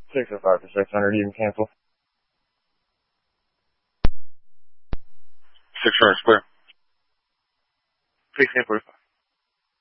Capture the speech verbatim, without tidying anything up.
six oh five for six hundred, you can cancel. six hundred clear. six ten forty-five.